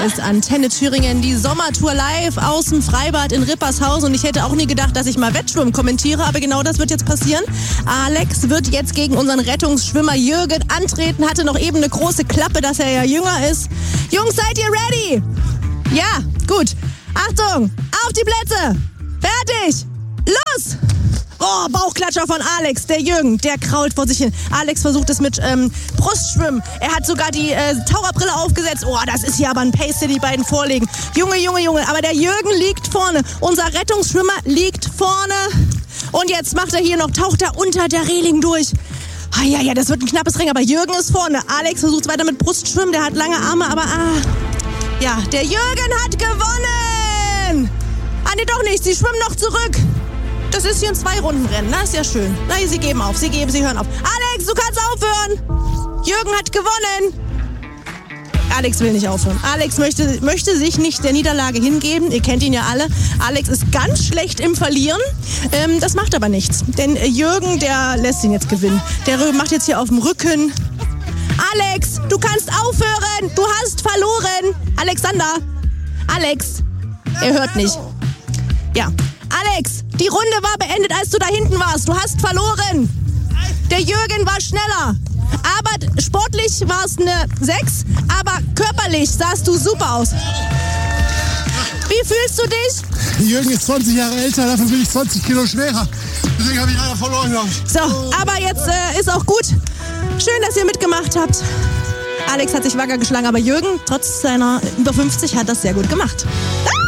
ist Antenne Thüringen, die Sommertour live aus dem Freibad in Rippershausen. Und ich hätte auch nie gedacht, dass ich mal Wettschwimmen kommentiere, aber genau das wird jetzt passieren. Alex wird jetzt gegen unseren Rettungsschwimmer Jürgen antreten, hatte noch eben eine große Klappe, dass er ja jünger ist. Jungs, seid ihr ready? Ja, gut. Achtung, auf die Plätze. Fertig. Los! Oh, Bauchklatscher von Alex, der Jürgen, der krault vor sich hin. Alex versucht es mit Brustschwimmen. Er hat sogar die Taucherbrille aufgesetzt. Oh, das ist hier aber ein Pace, den die beiden vorlegen. Junge. Aber der Jürgen liegt vorne. Unser Rettungsschwimmer liegt vorne. Und jetzt macht er hier noch, taucht er unter der Reling durch. Ja, das wird ein knappes Rennen, aber Jürgen ist vorne. Alex versucht weiter mit Brustschwimmen, der hat lange Arme, aber ja, der Jürgen hat gewonnen! Nee, doch nicht, sie schwimmen noch zurück. Das ist hier ein 2-Runden-Rennen, das ist ja schön. Nein, sie geben auf, sie hören auf. Alex, du kannst aufhören! Jürgen hat gewonnen! Alex will nicht aufhören. Alex möchte sich nicht der Niederlage hingeben. Ihr kennt ihn ja alle. Alex ist ganz schlecht im Verlieren. Das macht aber nichts. Denn Jürgen, der lässt ihn jetzt gewinnen. Der macht jetzt hier auf dem Rücken. Alex, du kannst aufhören! Du hast verloren! Alexander! Alex! Er hört nicht. Ja. Alex, die Runde war beendet, als du da hinten warst. Du hast verloren. Der Jürgen war schneller. Aber sportlich war es eine 6, aber körperlich sahst du super aus. Wie fühlst du dich? Jürgen ist 20 Jahre älter, dafür bin ich 20 Kilo schwerer. Deswegen habe ich leider verloren, glaube ich. So, aber jetzt ist auch gut. Schön, dass ihr mitgemacht habt. Alex hat sich wacker geschlagen, aber Jürgen, trotz seiner über 50, hat das sehr gut gemacht.